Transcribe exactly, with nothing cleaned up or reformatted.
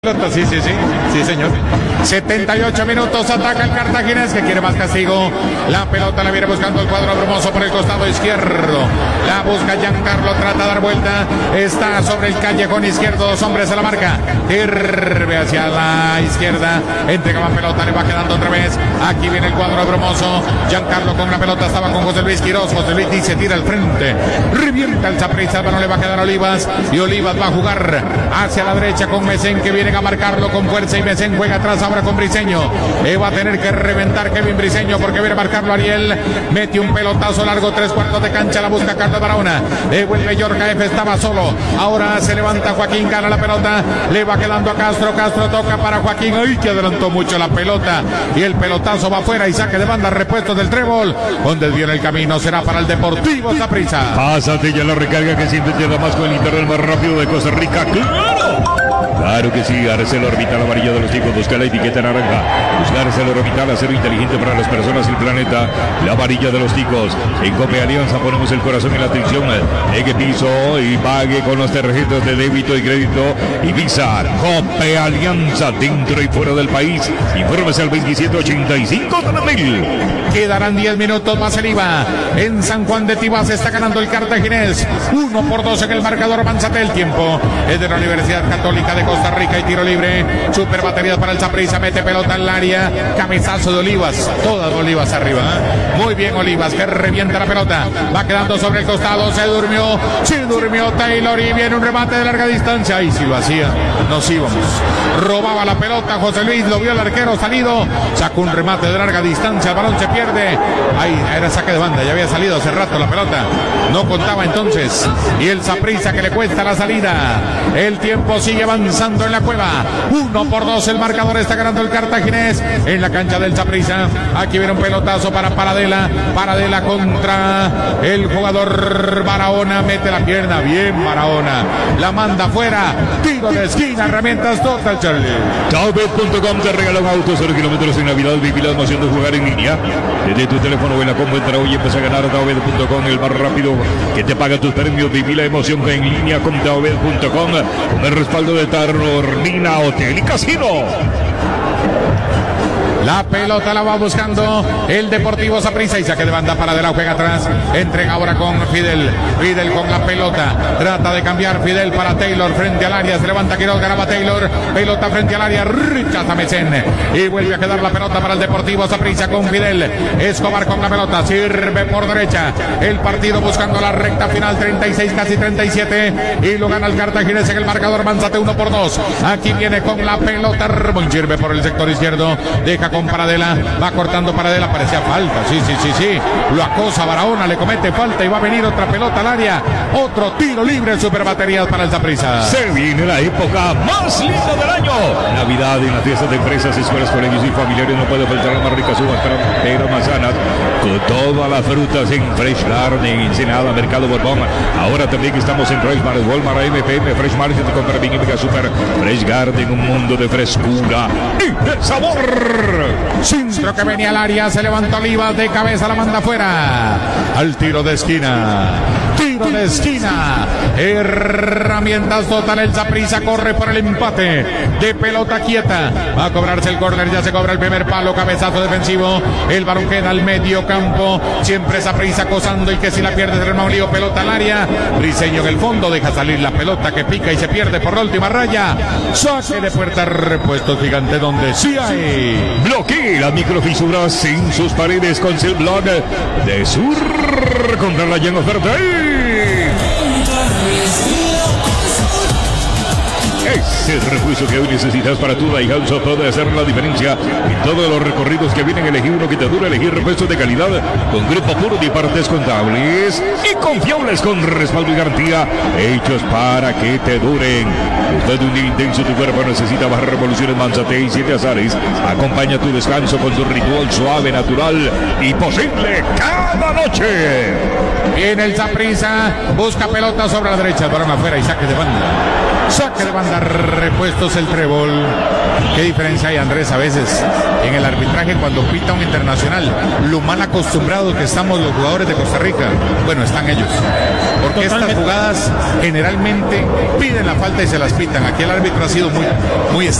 Sí, sí, sí, sí, señor. setenta y ocho minutos, ataca el cartaginés que quiere más castigo. La pelota la viene buscando el cuadro brumoso por el costado izquierdo. La busca Giancarlo, trata de dar vuelta. Está sobre el callejón izquierdo, dos hombres a la marca. Sirve hacia la izquierda. Entrega la pelota, le va quedando otra vez. Aquí viene el cuadro brumoso. Giancarlo con la pelota, estaba con José Luis Quirós. José Luis dice, tira al frente. Revienta el Saprissa, pero no le va a quedar a Olivas. Y Olivas va a jugar hacia la derecha con Mesén, que viene a marcarlo con fuerza, y Mesén juega atrás ahora con Briseño. Eh, va a tener que reventar Kevin Briseño porque viene a marcarlo Ariel. Mete un pelotazo largo, tres cuartos de cancha, la busca Carlos Barahona. Devuelve Yorka F, estaba solo. Ahora se levanta Joaquín, gana la pelota. Le va quedando a Castro. Castro toca para Joaquín. ¡Ay, que adelantó mucho la pelota! Y el pelotazo va afuera y saque de banda, repuesto del trébol. Donde viene el camino será para el Deportivo Saprissa. Pásate ya la recarga que siempre te da más con el internet más rápido de Costa Rica. ¡Claro! Claro que sí, Arcelo Orbital amarillo de los chicos, busca la etiqueta naranja. Buscar Arcelo Orbital, acero inteligente para las personas y el planeta. La amarilla de los chicos. En Cope Alianza ponemos el corazón y la atención. Egue piso y pague con las tarjetas de débito y crédito y Visa. Cope Alianza, dentro y fuera del país. Infórmese al veintisiete ochenta y cinco mil. Quedarán diez minutos más el I V A. En San Juan de Tibás está ganando el cartaginés. uno por dos en el marcador. Avanzate el tiempo. Es de la Universidad Católica de Costa Rica y tiro libre. Super baterías para el Saprissa. Mete pelota en el área. Cabezazo de Olivas. Todas Olivas arriba. ¿eh? Muy bien Olivas, que revienta la pelota. Va quedando sobre el costado. Se durmió. Se durmió Taylor y viene un remate de larga distancia. Y si lo hacía, nos íbamos. Robaba la pelota José Luis. Lo vio el arquero salido. Sacó un remate de larga distancia. El balón se pierde. Ahí era saque de banda. Ya había salido hace rato la pelota. No contaba entonces. Y el Saprissa que le cuesta la salida. El tiempo sigue avanzando en la cueva. Uno por dos el marcador, está ganando el cartaginés en la cancha del Saprissa. Aquí viene un pelotazo para Paradela. Paradela contra el jugador Barahona. Mete la pierna. Bien Barahona. La manda afuera. Tiro de esquina. Herramientas Total Charlie. Taubet punto com te regala un auto cero kilómetros en Navidad. Viví la emoción de jugar en línea. Desde tu teléfono o en la combo entra hoy y empieza a ganar. Taubet punto com, el más rápido que te paga tus premios. Viví la emoción en línea con Taubet punto com. Con el respaldo de Taormina Hotel y Casino. La pelota la va buscando el Deportivo Saprissa y saque de banda. Paradela juega atrás. Entrega ahora con Fidel. Fidel con la pelota. Trata de cambiar Fidel para Taylor frente al área. Se levanta Quiroz, ganaba Taylor. Pelota frente al área. Rechaza Mesén. Y vuelve a quedar la pelota para el Deportivo Saprissa con Fidel. Escobar con la pelota. Sirve por derecha. El partido buscando la recta final. treinta y seis, casi treinta y siete. Y lo gana el cartaginés en el marcador. Avanzate uno por dos. Aquí viene con la pelota. Sirve por el sector izquierdo. Deja con Paradela, va cortando Paradela, parecía falta, sí, sí, sí, sí, lo acosa Barahona, le comete falta y va a venir otra pelota al área, otro tiro libre, super baterías para el Saprissa. Se viene la época más linda del año, Navidad en las fiestas de empresas, escuelas, colegios y familiares, no puede faltar las más ricas uvas, pero manzanas, con todas las frutas en Fresh Garden, Ensenada, Mercado Borbón, ahora también estamos en Fresh Market, Walmart, M P M, Fresh Market, compra bien y mega super, Fresh Garden, un mundo de frescura y de sabor. Centro que venía al área, se levanta Olivas de cabeza, la manda afuera. Al tiro de esquina. Tiro de esquina. Herramientas Total, el Saprissa corre por el empate. De pelota quieta. Va a cobrarse el córner, ya se cobra el primer palo, cabezazo defensivo. El balón queda al medio campo. Siempre Saprissa acosando y que si la pierde se arma un lío, pelota al área. Briseño en el fondo, deja salir la pelota que pica y se pierde por la última raya. Saque de puerta, repuesto gigante donde sí hay. Bloquee las microfisuras en sus paredes con el blog de Sur contra la Llano Verde. Ese refuerzo que hoy necesitas para tu Daihatsu puede hacer la diferencia en todos los recorridos que vienen. Elegir uno que te dure, elegir repuestos de calidad con Grupo Puro de partes contables y confiables con respaldo y garantía, hechos para que te duren. Después de un día intenso, tu cuerpo necesita bajar revoluciones, Manzate y siete azares. Acompaña tu descanso con tu ritual suave, natural y posible cada noche. Viene el Saprissa, busca pelota sobre la derecha, el balón afuera y saque de banda. Saque de banda, repuestos el trébol. ¿Qué diferencia hay, Andrés, a veces en el arbitraje cuando pita un internacional? Lo mal acostumbrados que estamos los jugadores de Costa Rica. Bueno, están ellos. Porque Totalmente. Estas jugadas generalmente piden la falta y se las pitan. Aquí el árbitro ha sido muy, muy